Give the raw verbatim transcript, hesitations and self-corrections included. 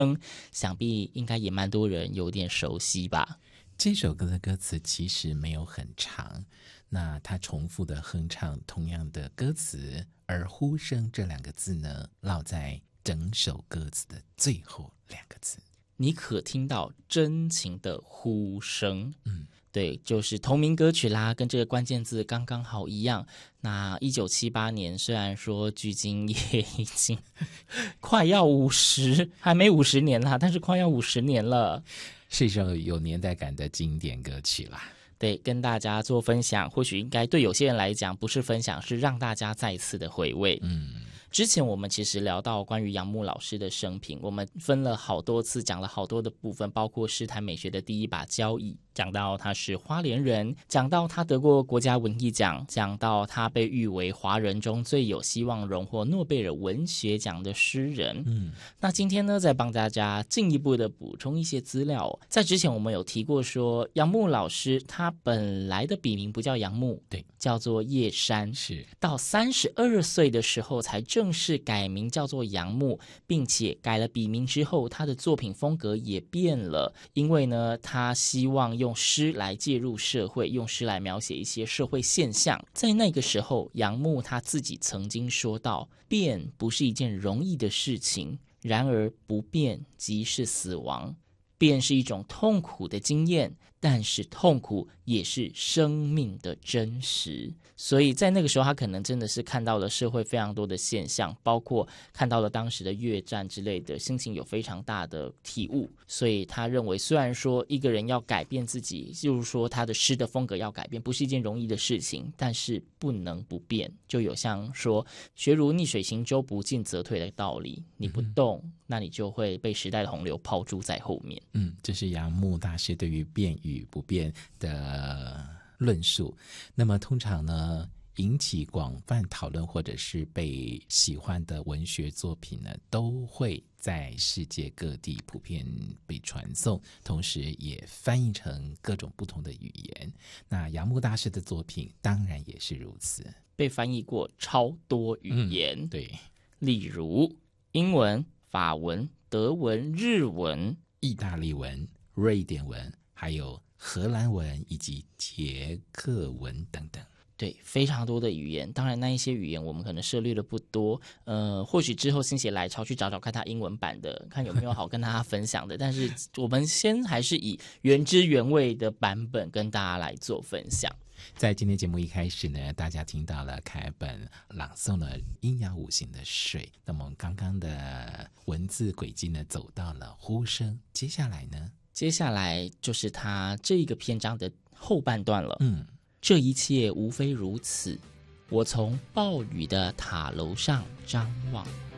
想必应该也蛮多人有点熟悉吧。 这首歌的歌词其实没有很长，那它重复的哼唱同样的歌词，而呼声这两个字呢，落在整首歌词的最后两个字。 你可听到真情的呼声， 嗯， 对，就是同名歌曲啦，跟这个关键字刚刚好一样。那一九七八年，虽然说距今也已经快要五十，还没五十年啦，但是快要五十年了， 是一首有年代感的经典歌曲啦。 对，跟大家做分享，或许应该对有些人来讲不是分享，是让大家再次的回味。 嗯， 之前我们其实聊到关于杨牧老师的生平，我们分了好多次，讲了好多的部分，包括诗坛美学的第一把交椅，讲到他是花莲人，讲到他得过国家文艺奖，讲到他被誉为华人中最有希望荣获诺贝尔文学奖的诗人。 嗯， 那今天呢，再帮大家进一步的补充一些资料。在之前我们有提过说，杨牧老师他本来的笔名不叫杨牧， 对， 叫做叶山， 是到三十二岁的时候才正式改名叫做杨牧，并且改了笔名之后，他的作品风格也变了，因为呢，他希望用诗来介入社会，用诗来描写一些社会现象。在那个时候，杨牧他自己曾经说到，变不是一件容易的事情，然而不变即是死亡。变是一种痛苦的经验，但是痛苦也是生命的真实。所以在那个时候，他可能真的是看到了社会非常多的现象，包括看到了当时的越战之类的，心情有非常大的体悟。所以他认为，虽然说一个人要改变自己，就是说他的诗的风格要改变，不是一件容易的事情，但是不能不变。就有像说学如逆水行舟，不进则退的道理，你不动，嗯、那你就会被时代的洪流抛诸在后面。 嗯，这是杨牧大师对于变与不变的论述。那么通常呢，引起广泛讨论或者是被喜欢的文学作品呢，都会在世界各地普遍被传颂，同时也翻译成各种不同的语言。那杨牧大师的作品当然也是如此， 被翻译过超多语言。 嗯、对， 例如英文、法文、德文、日文、 意大利文、瑞典文，还有荷兰文以及捷克文等等。 对，非常多的语言。当然那一些语言我们可能涉猎的不多，呃，或许之后心血来潮去找找看他英文版的，看有没有好跟大家分享的。但是我们先还是以原汁原味的版本跟大家来做分享。 在今天节目一开始呢，大家听到了凯本朗诵了阴阳五行的水，那么刚刚的文字轨迹呢，走到了呼声。接下来呢， 接下来就是他这个篇章的后半段了。 嗯， 这一切无非如此，我从暴雨的塔楼上张望，